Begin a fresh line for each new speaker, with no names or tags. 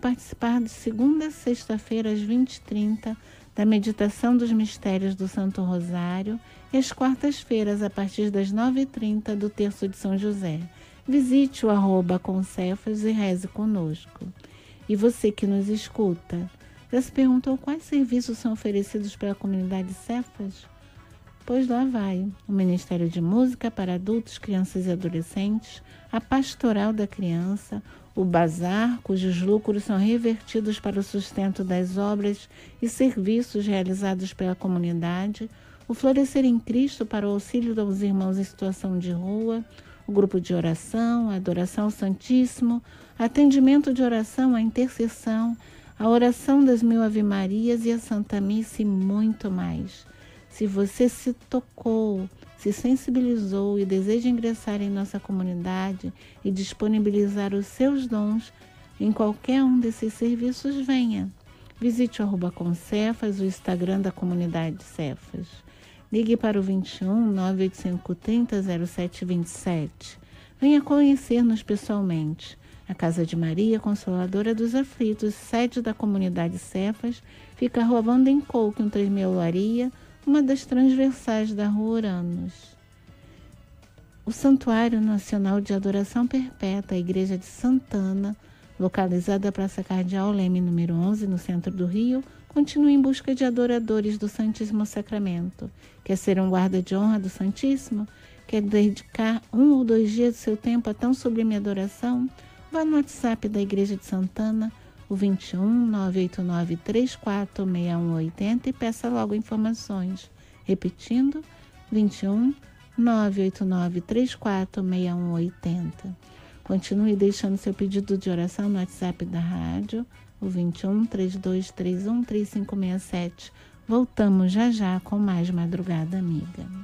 participar de segunda a sexta-feira às 20h30 da meditação dos mistérios do Santo Rosário e às quartas-feiras a partir das 9h30 do Terço de São José. Visite o @Concefas e reze conosco. E você que nos escuta, já se perguntou quais serviços são oferecidos pela comunidade Cefas? Pois lá vai o Ministério de Música para Adultos, Crianças e Adolescentes, a Pastoral da Criança, o Bazar, cujos lucros são revertidos para o sustento das obras e serviços realizados pela comunidade, o Florescer em Cristo para o auxílio aos irmãos em situação de rua, o grupo de oração, a adoração ao Santíssimo, atendimento de oração, a intercessão, a oração das 1000 Ave-Marias e a Santa Missa e muito mais. Se você se tocou, se sensibilizou e deseja ingressar em nossa comunidade e disponibilizar os seus dons em qualquer um desses serviços, venha. Visite o @Concefas, o Instagram da comunidade Cefas. Ligue para o 21 985 30 0727. Venha conhecer-nos pessoalmente. A Casa de Maria, Consoladora dos Aflitos, sede da comunidade Cefas, fica na Rua Vandenkouck, 136 Olaria, uma das transversais da Rua Uranus. O Santuário Nacional de Adoração Perpétua, a Igreja de Santana, localizada na Praça Cardeal Leme, número 11, no centro do Rio, continua em busca de adoradores do Santíssimo Sacramento. Quer ser um guarda de honra do Santíssimo? Quer dedicar 1 ou 2 dias do seu tempo a tão sublime adoração? Vá no WhatsApp da Igreja de Santana, o 21 989 34 6180 e peça logo informações. Repetindo, 21 989 34 6180. Continue deixando seu pedido de oração no WhatsApp da rádio, o 21 3231 3567. Voltamos já já com mais Madrugada Amiga.